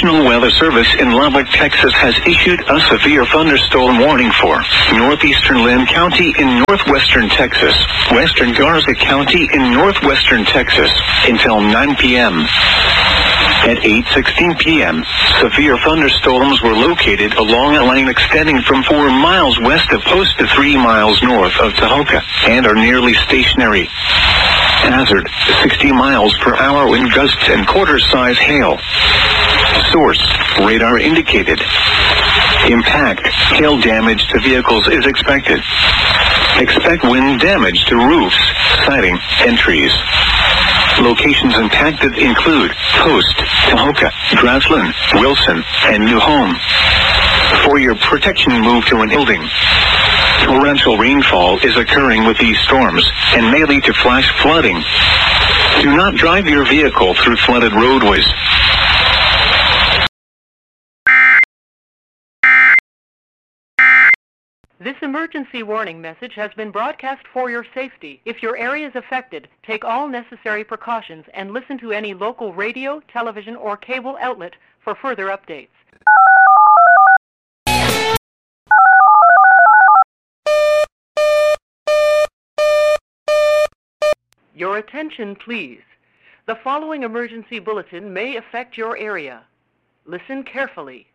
National Weather Service in Lubbock, Texas has issued a severe thunderstorm warning for northeastern Lynn County in northwestern Texas, western Garza County in northwestern Texas until 9 p.m. At 8:16 p.m., severe thunderstorms were located along a line extending from 4 miles west of Post to 3 miles north of Tahoka and are nearly stationary. Hazard, 60 miles per hour wind gusts and quarter-size hail. Source, radar indicated. Impact, hail damage to vehicles is expected. Expect wind damage to roofs, siding, and trees. Locations impacted include Post, Tahoka, Grassland, Wilson, and New Home. For your protection, move to an building. Torrential rainfall is occurring with these storms and may lead to flash flooding. Do not drive your vehicle through flooded roadways. This emergency warning message has been broadcast for your safety. If your area is affected, take all necessary precautions and listen to any local radio, television, or cable outlet for further updates. Your attention, please. The following emergency bulletin may affect your area. Listen carefully.